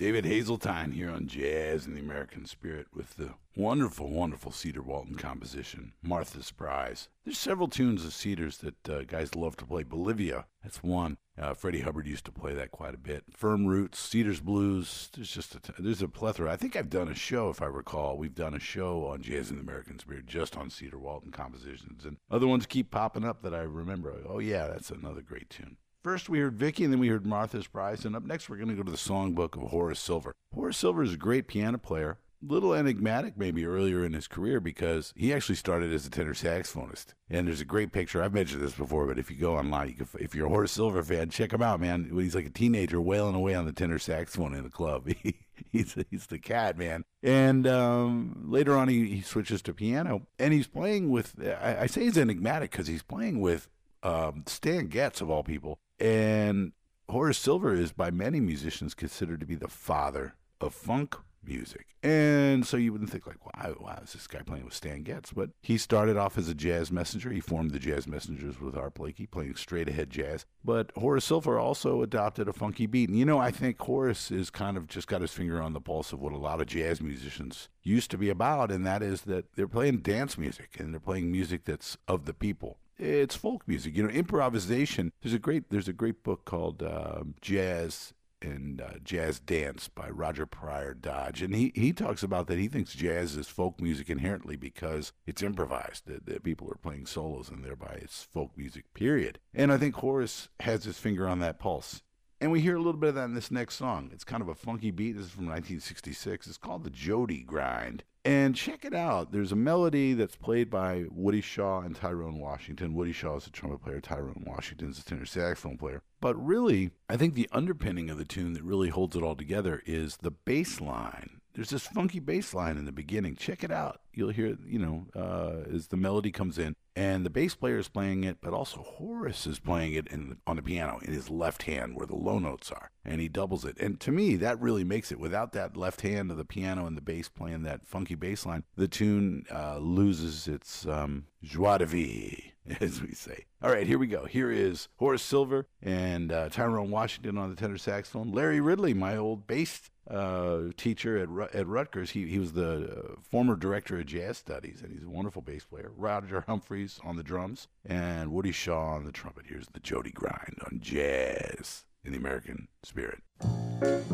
David Hazeltine here on Jazz in the American Spirit with the wonderful, wonderful Cedar Walton composition, Martha's Prize. There's several tunes of Cedars that guys love to play. Bolivia, that's one. Freddie Hubbard used to play that quite a bit. Firm Roots, Cedars Blues, there's a plethora. I think I've done a show, if I recall. We've done a show on Jazz in the American Spirit just on Cedar Walton compositions. And other ones keep popping up that I remember. Oh, yeah, that's another great tune. First, we heard Vicky, and then we heard Martha's Prize. And up next, we're going to go to the songbook of Horace Silver. Horace Silver is a great piano player. Little enigmatic maybe earlier in his career because he actually started as a tenor saxophonist. And there's a great picture. I've mentioned this before, but if you go online, if you're a Horace Silver fan, check him out, man. When he's like a teenager wailing away on the tenor saxophone in the club. He's the cat, man. And later on, he switches to piano. And he's playing with, I say he's enigmatic because he's playing with Stan Getz, of all people. And Horace Silver is, by many musicians, considered to be the father of funk music. And so you wouldn't think like, wow, is this guy playing with Stan Getz? But he started off as a jazz messenger. He formed the Jazz Messengers with Art Blakey, playing straight ahead jazz. But Horace Silver also adopted a funky beat. And I think Horace is kind of just got his finger on the pulse of what a lot of jazz musicians used to be about, and that is that they're playing dance music and they're playing music that's of the people. It's folk music, improvisation. There's a great book called Jazz and Jazz Dance by Roger Pryor Dodge, and he talks about that. He thinks jazz is folk music inherently because it's improvised. That people are playing solos, and thereby it's folk music. Period. And I think Horace has his finger on that pulse. And we hear a little bit of that in this next song. It's kind of a funky beat. This is from 1966. It's called the Jody Grind. And check it out. There's a melody that's played by Woody Shaw and Tyrone Washington. Woody Shaw is a trumpet player. Tyrone Washington is a tenor saxophone player. But really, I think the underpinning of the tune that really holds it all together is the bass line. There's this funky bass line in the beginning. Check it out. You'll hear it, as the melody comes in. And the bass player is playing it, but also Horace is playing it on the piano in his left hand where the low notes are. And he doubles it. And to me, that really makes it. Without that left hand of the piano and the bass playing that funky bass line, the tune loses its joie de vivre, as we say. All right, here we go. Here is Horace Silver and Tyrone Washington on the tenor saxophone. Larry Ridley, my old bass teacher at Rutgers. He was the former director of jazz studies, and he's a wonderful bass player. Roger Humphreys on the drums, and Woody Shaw on the trumpet. Here's the Jody Grind on Jazz in the American Spirit.